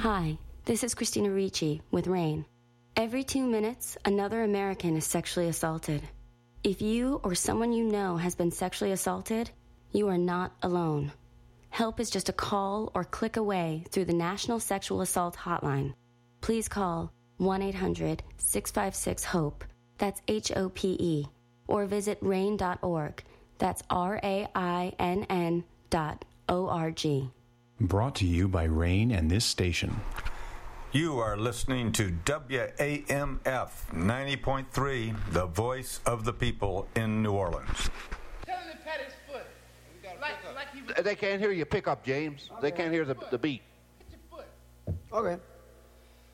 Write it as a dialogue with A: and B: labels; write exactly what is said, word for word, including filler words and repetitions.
A: Hi, this is Christina Ricci with RAIN. Every two minutes, another American is sexually assaulted. If you or someone you know has been sexually assaulted, you are not alone. Help is just a call or click away through the National Sexual Assault Hotline. Please call one eight hundred six five six HOPE, that's H O P E, or visit rain dot org, that's R A I N N dot O R G.
B: Brought to you by RAIN and this station.
C: You are listening to W A M F ninety point three, the voice of the people in New Orleans.
D: Tell him to pat his foot. Like, like he was...
E: They can't hear you pick up, James. Okay. They can't hear the, the beat.
D: Hit your foot.
F: Okay.